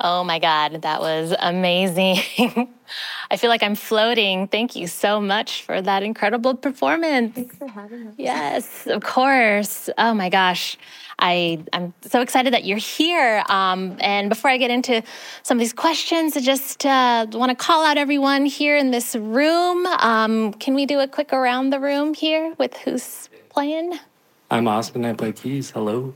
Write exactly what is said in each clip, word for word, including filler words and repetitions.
Oh my God, that was amazing. I feel like I'm floating. Thank you so much for that incredible performance. Thanks for having us. Yes, of course. Oh my gosh. I, I'm so excited that you're here. Um, and before I get into some of these questions, I just uh, want to call out everyone here in this room. Um, can we do a quick around the room here with who's playing? I'm Austin. I play keys. Hello.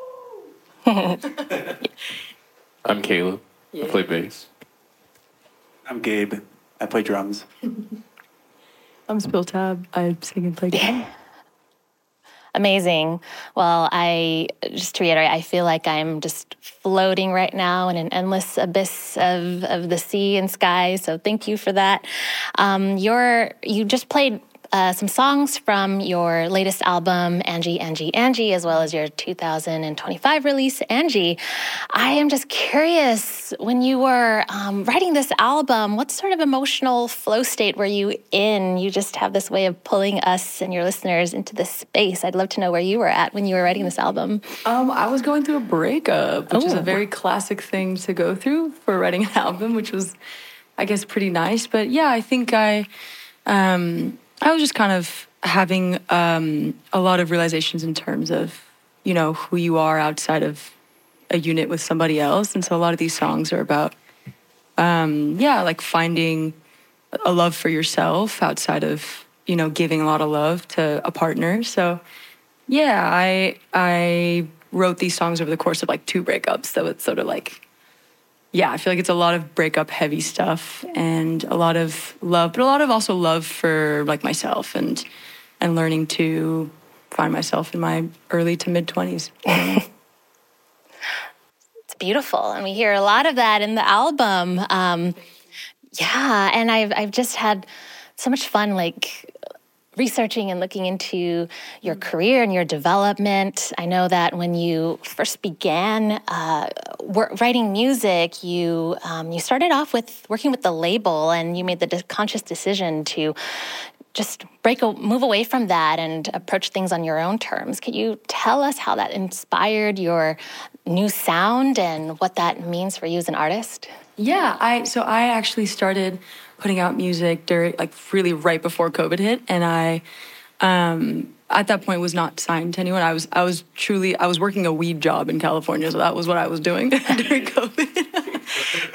I'm Caleb. Yeah. I play bass. I'm Gabe. I play drums. I'm Spill Tab. I sing and play guitar. Amazing. Well, I just to reiterate, I feel like I'm just floating right now in an endless abyss of, of the sea and sky. So thank you for that. Um, you're, you just played uh, some songs from your latest album, Angie, Angie, Angie, as well as your two thousand twenty-five release, Angie. I am just curious, when you were um, writing this album, what sort of emotional flow state were you in? You just have this way of pulling us and your listeners into this space. I'd love to know where you were at when you were writing this album. Um, I was going through a breakup, which is Oh. a very classic thing to go through for writing an album, which was, I guess, pretty nice. But yeah, I think I, um, I was just kind of having um, a lot of realizations in terms of, you know, who you are outside of a unit with somebody else. And so a lot of these songs are about, um, yeah, like finding a love for yourself outside of, you know, giving a lot of love to a partner. So yeah, I I wrote these songs over the course of like two breakups. So it's sort of like, yeah, I feel like it's a lot of breakup heavy stuff and a lot of love, but a lot of also love for like myself and and learning to find myself in my early to mid twenties. It's beautiful, and we hear a lot of that in the album. Um, yeah, and I've I've just had so much fun, like researching and looking into your career and your development. I know that when you first began uh, wor- writing music, you um, you started off with working with the label, and you made the de- conscious decision to just break, a, move away from that and approach things on your own terms. Could you tell us how that inspired your new sound and what that means for you as an artist? Yeah, I so I actually started putting out music during like really right before COVID hit, and I um, at that point was not signed to anyone. I was I was truly I was working a weed job in California, so that was what I was doing during COVID.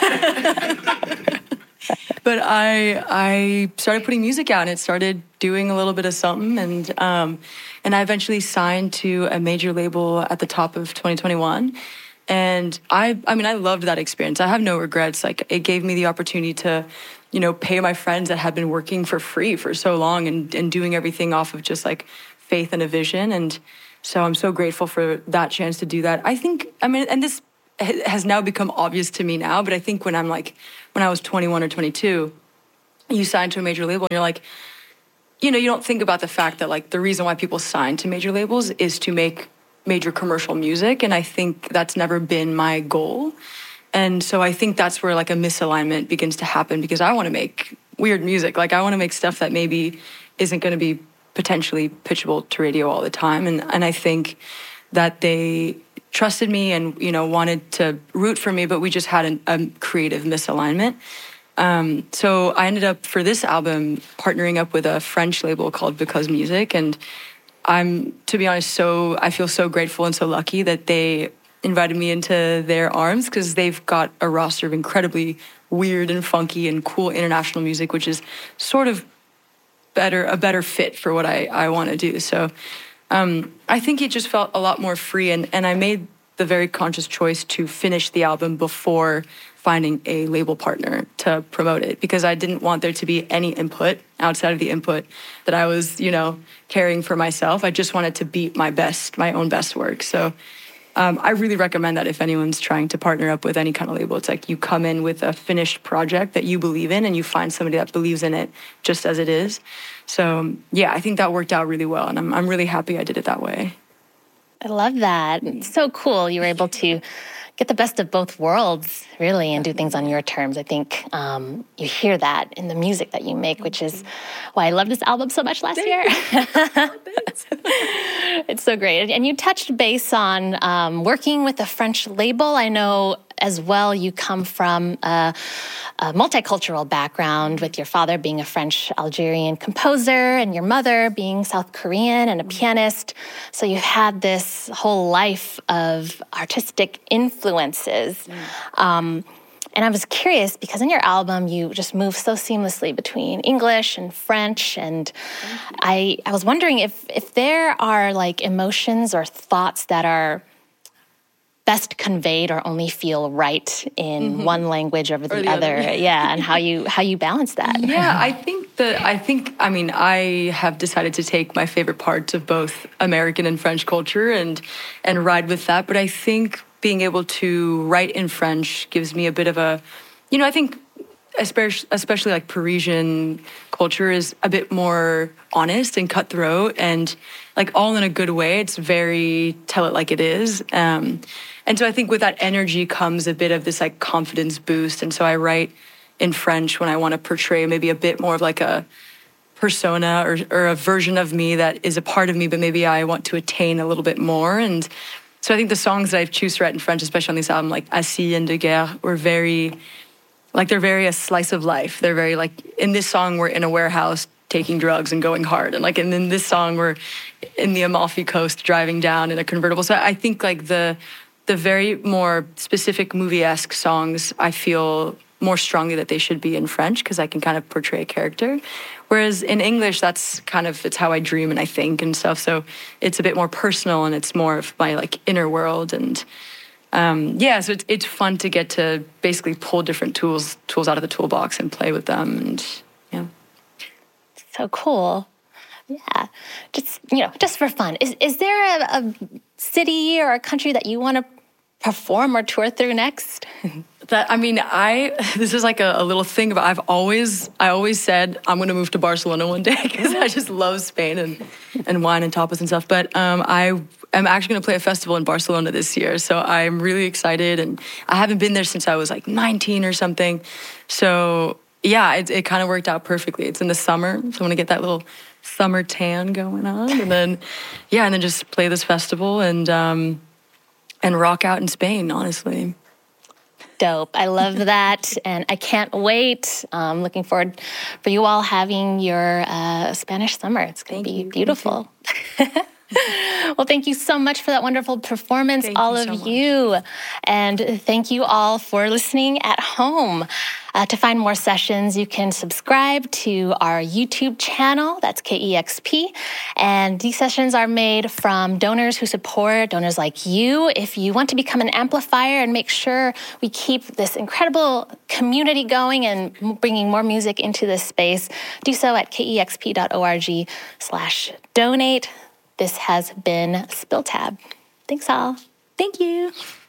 and, but I I started putting music out, and it started doing a little bit of something, and um, and I eventually signed to a major label at the top of twenty twenty-one. And I, I mean, I loved that experience. I have no regrets. Like, it gave me the opportunity to, you know, pay my friends that had been working for free for so long and, and doing everything off of just like faith and a vision. And so I'm so grateful for that chance to do that. I think, I mean, and this has now become obvious to me now, but I think when I'm like, when I was twenty-one or twenty-two, you sign to a major label and you're like, you know, you don't think about the fact that like the reason why people sign to major labels is to make major commercial music, and I think that's never been my goal. And so I think that's where like a misalignment begins to happen, because I want to make weird music. Like, I want to make stuff that maybe isn't going to be potentially pitchable to radio all the time. And and I think that they trusted me and, you know, wanted to root for me, but we just had an, a creative misalignment. Um, so I ended up, for this album, partnering up with a French label called Because Music, and I'm, to be honest, so I feel so grateful and so lucky that they invited me into their arms, because they've got a roster of incredibly weird and funky and cool international music, which is sort of better a better fit for what I, I want to do. So um, I think it just felt a lot more free, and, and I made the very conscious choice to finish the album before finding a label partner to promote it, because I didn't want there to be any input outside of the input that I was, you know, carrying for myself. I just wanted to beat my best, my own best work. So um, I really recommend that if anyone's trying to partner up with any kind of label, it's like you come in with a finished project that you believe in, and you find somebody that believes in it just as it is. So yeah, I think that worked out really well, and I'm I'm really happy I did it that way. I love that. It's so cool you were able to get the best of both worlds, really, and do things on your terms. I think um, you hear that in the music that you make, which is why I loved this album so much last year. It's so great. And you touched base on um, working with a French label. I know as well, you come from a, a multicultural background with your father being a French Algerian composer and your mother being South Korean and a pianist. So you had this whole life of artistic influences. Mm. Um, And I was curious because in your album, you just move so seamlessly between English and French. And I, I was wondering if, if there are like emotions or thoughts that are best conveyed or only feel right in mm-hmm. one language over the, the other. other. Yeah, and how you how you balance that. Yeah, I think that I think I mean I have decided to take my favorite parts of both American and French culture and and ride with that. But I think being able to write in French gives me a bit of a, you know, I think especially, especially like Parisian culture is a bit more honest and cutthroat and like all in a good way. It's very tell it like it is. Um, and so I think with that energy comes a bit of this like confidence boost. And so I write in French when I want to portray maybe a bit more of like a persona or, or a version of me that is a part of me, but maybe I want to attain a little bit more. And so I think the songs that I choose to write in French, especially on this album, like Assis and De Guerre, were very, like they're very a slice of life. They're very like, in this song, we're in a warehouse taking drugs and going hard. And like, and in this song, we're in the Amalfi Coast driving down in a convertible. So I think like the the very more specific movie-esque songs, I feel more strongly that they should be in French because I can kind of portray a character. Whereas in English, that's kind of, it's how I dream and I think and stuff. So it's a bit more personal and it's more of my like inner world. And um, yeah, so it's, it's fun to get to basically pull different tools, tools out of the toolbox and play with them. And yeah. So cool. Yeah. Just, you know, just for fun. Is, is there a, a city or a country that you want to perform or tour through next? That I mean, I this is like a, a little thing, but I've always I always said I'm going to move to Barcelona one day because I just love Spain and and wine and tapas and stuff. But um, I am actually going to play a festival in Barcelona this year, so I'm really excited. And I haven't been there since I was like nineteen or something. So yeah, it, it kind of worked out perfectly. It's in the summer, so I'm going to get that little summer tan going on, and then yeah, and then just play this festival and um, and rock out in Spain. Honestly. Dope. I love that. And I can't wait. I'm looking forward for you all having your uh, Spanish summer. It's going to be you. beautiful. Well, thank you so much for that wonderful performance, thank all you of so you. And thank you all for listening at home. Uh, to find more sessions, you can subscribe to our YouTube channel. That's K E X P. And these sessions are made from donors who support, donors like you. If you want to become an amplifier and make sure we keep this incredible community going and bringing more music into this space, do so at kexp.org slash donate. This has been Spill Tab. Thanks all. Thank you.